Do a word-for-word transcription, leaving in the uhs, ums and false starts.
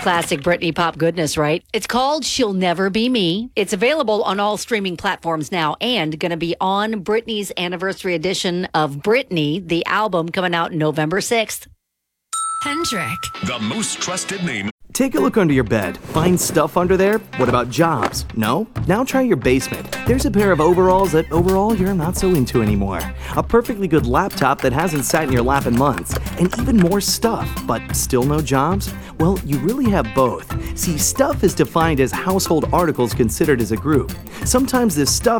Classic Britney pop goodness, right? It's called She'll Never Be Me. It's available on all streaming platforms now and going to be on Britney's anniversary edition of Britney, the album coming out November sixth. Hendrick. The most trusted name. Take a look under your bed. Find stuff under there? What about jobs? No? Now try your basement. There's a pair of overalls that overall you're not so into anymore. A perfectly good laptop that hasn't sat in your lap in months. And even more stuff, but still no jobs? Well, you really have both. See, stuff is defined as household articles considered as a group. Sometimes this stuff